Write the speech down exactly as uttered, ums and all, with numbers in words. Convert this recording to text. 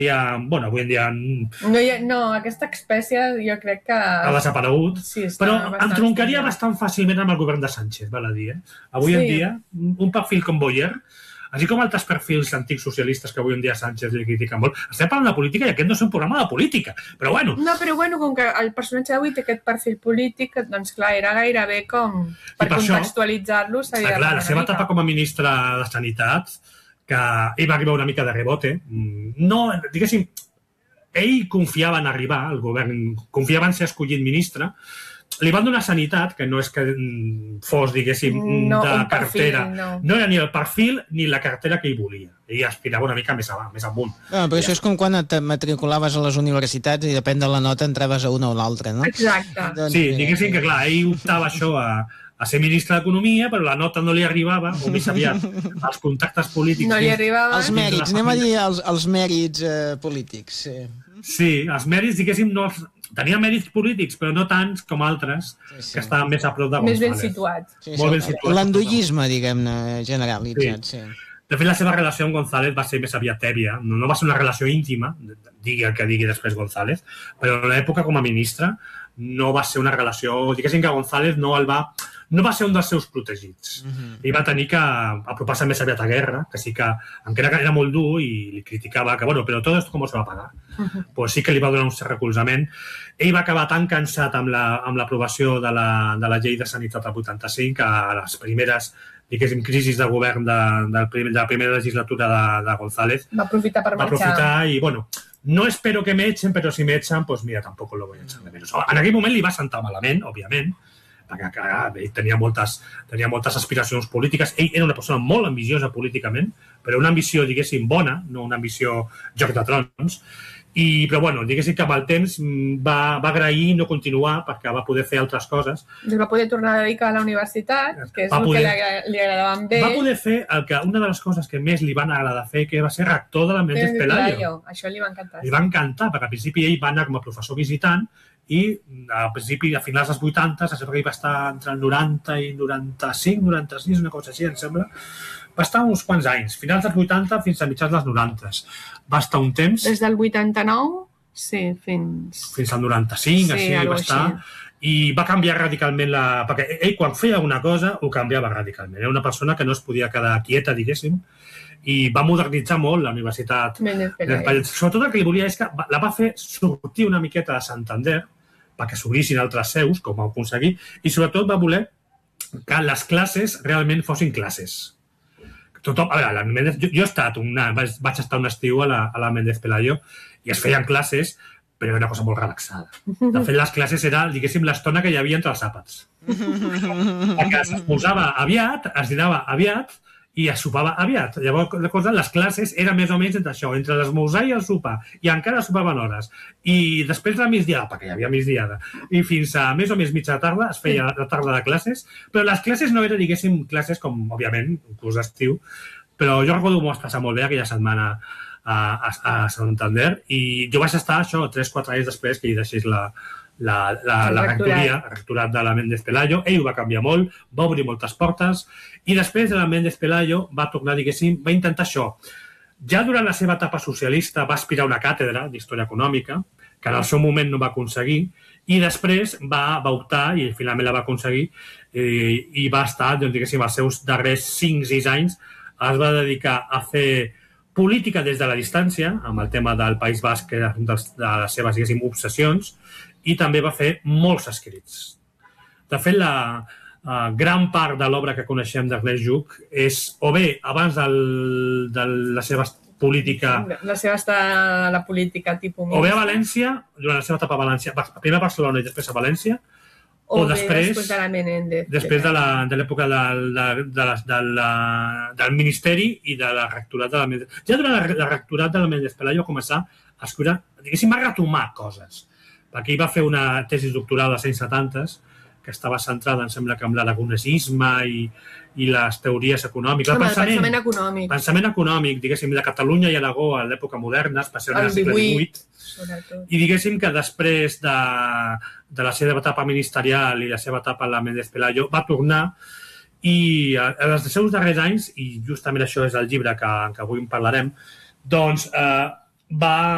Ja, bueno, avui en dia... No, ha, no, aquesta espècie jo crec que... Ha desaparegut, sí, però entroncaria bastant fàcilment amb el govern de Sánchez, val a dir, eh? Avui sí. en dia, un perfil com Boyer, així com altres perfils antics socialistes que avui en dia Sánchez li critica molt, estem parlant de política i aquest no és un programa de política, però bueno... No, però bueno, com que el personatge d'avui té aquest perfil polític, doncs clar, era gairebé com per contextualitzar-lo. Ah, clar, la seva etapa com a ministre de Sanitat, que ell va arribar una mica de rebote, no, diguéssim, ell confiava en arribar al govern, confiava en ser escollit ministre, li van donar Sanitat, que no és que fos, diguéssim, no, de un cartera. Perfil, no. no era ni el perfil ni la cartera que ell volia. Ell aspirava una mica més, avant, més amunt. No, però ja. Això és com quan et matriculaves a les universitats i depèn de la nota entraves a una o l'altra, no? Exacte. Doncs, sí, diguéssim que clar, ell optava això a... a ser ministre d'Economia, però la nota no li arribava, o més aviat, els contactes polítics... No li arribaven. Els mèrits, anem a dir els, els mèrits eh, polítics. Sí. sí, els mèrits, diguéssim, no els... tenia mèrits polítics, però no tants com altres, sí, sí. que estaven més a prop de González. Més ben situats. Sí, sí. Molt ben situats. L'endollisme, diguem-ne, generalitzat, sí. sí. De fet, la seva relació amb González va ser més aviat tèbia. No, no va ser una relació íntima, digui el que digui després González, però en l'època com a ministre no va ser una relació... Diguéssim que González no el va... no va ser un dels seus protegits. Uh-huh. Ell va tenir que apropar-se més aviat a guerra, que sí que, encara que era molt dur i li criticava que, bueno, però tot esto com se va pagar. Uh-huh. Pues sí que li va donar un cert recolzament. Ell va acabar tan cansat amb l'aprovació la, amb de, la, de la llei de sanitat del vuitanta-cinc que a les primeres, diguéssim, crisis de govern de, de, de la primera legislatura de, de González va aprofitar per va marxar. aprofitar i, bueno, no espero que me echen, però si me echan, pues mira, tampoco lo voy a echar de menos. En aquell moment li va sentar malament, òbviament, perquè clar, ell tenia moltes, tenia moltes aspiracions polítiques. Ell era una persona molt ambiciosa políticament, però una ambició, diguéssim, bona, no una ambició joc de trons. I, però, bueno, diguéssim que amb el temps va, va agrair no continuar perquè va poder fer altres coses. Va poder tornar a dedicar a la universitat, que és va el poder, que li, li agradava amb ell. Va poder fer el que, una de les coses que més li van agradar fer, que va ser rector de la Méndez Pelayo. Això li va encantar. Li va encantar, perquè al principi ell va anar com a professor visitant i al principi, a finals dels vuitanta, se sap que ell va estar entre el noranta i noranta-cinc, noranta-sis, una cosa així, em sembla. Va estar uns quants anys, finals dels vuitanta fins a mitjans dels noranta. Va estar un temps... Des del vuitanta-nou, sí, fins... Fins al noranta-cinc, sí, així va estar. I va canviar radicalment la... Perquè ell, quan feia una cosa, ho canviava radicalment. Era una persona que no es podia quedar quieta, diguéssim, i va modernitzar molt la universitat. Sobretot el que li volia és que la va fer sortir una miqueta de Santander perquè s'obrissin altres seus, com va aconseguir, i sobretot va voler que les classes realment fossin classes. Tothom, a veure, la Méndez, jo, jo he estat una, vaig, vaig estar un estiu a la, a la Méndez Pelayo i es feien classes, però era una cosa molt relaxada. De fet, les classes era, diguéssim, l'estona que hi havia entre els àpats. Perquè es posava aviat, es dinava aviat i es sopava aviat. Llavors, les classes eren més o menys entre això, entre l'esmorzar i el sopar, i encara sopaven hores. I després la migdiada, perquè hi havia migdiada, i fins a més o més mitja tarda es feia la tarda de classes, però les classes no eren, diguéssim, classes com, òbviament, un curs d'estiu, però jo recordo que m'ho vaig passar molt bé aquella setmana a, a, a Santander, i jo vaig estar, això, tres o quatre anys després que hi deixés la, la, la, la rectoria, el rectorat de la Méndez Pelayo. Ell ho va canviar molt, va obrir moltes portes, i després de la Méndez Pelayo va tornar, diguéssim, va intentar això. Ja durant la seva etapa socialista va aspirar a una càtedra d'història econòmica, que en el seu moment no va aconseguir, i després va, va optar, i finalment la va aconseguir, i, i va estar, doncs, diguéssim, els seus darrers cinc o sis anys, es va dedicar a fer política des de la distància, amb el tema del País Basc, que era una de les seves, diguéssim, obsessions, i també va fer molts escrits. De fet, la uh, gran part de l'obra que coneixem d'Ernest Lluch és, o bé, abans del, de la seva política... La seva estada a la política tipus... O bé a València, durant la seva etapa a València, primer a Barcelona i després a València, o, o després, després de la Menéndez. Després de l'època de, de, de, de, de la, del Ministeri i de la rectorat de la Méndez. Ja durant la, la rectorat de la Méndez Pelayo va començar a escriure, diguéssim, va retomar coses. Perquè ell va fer una tesi doctoral als anys setanta que estava centrada, em sembla, que en l'aragonesisme i, i les teories econòmiques. El pensament, pensament econòmic. Pensament econòmic, diguéssim, de Catalunya i Aragó a l'època moderna, especialment al segle divuit. I diguéssim que després de, de la seva etapa ministerial i la seva etapa a la Méndez Pelayo va tornar i en els seus darrers anys, i justament això és el llibre que, que avui en parlarem, doncs eh, va